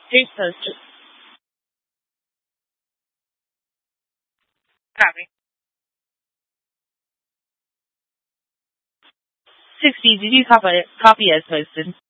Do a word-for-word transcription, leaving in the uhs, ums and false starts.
Here's posted. Copy. sixty, did you copy, copy as posted?